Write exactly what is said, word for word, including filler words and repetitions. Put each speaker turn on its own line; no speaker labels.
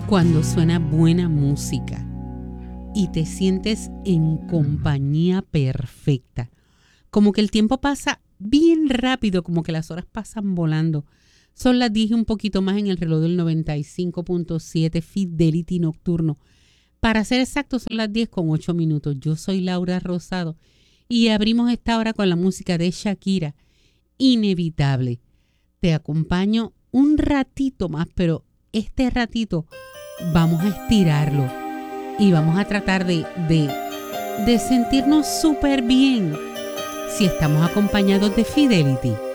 Cuando suena buena música y te sientes en compañía perfecta, como que el tiempo pasa bien rápido, como que las horas pasan volando. Son las diez y un poquito más en el reloj del noventa y cinco punto siete Fidelity Nocturno. Para ser exactos, son las diez con ocho minutos. Yo soy Laura Rosado y abrimos esta hora con la música de Shakira, Inevitable. Te acompaño un ratito más, pero este ratito vamos a estirarlo y vamos a tratar de, de, de sentirnos súper bien si estamos acompañados de Fidelity.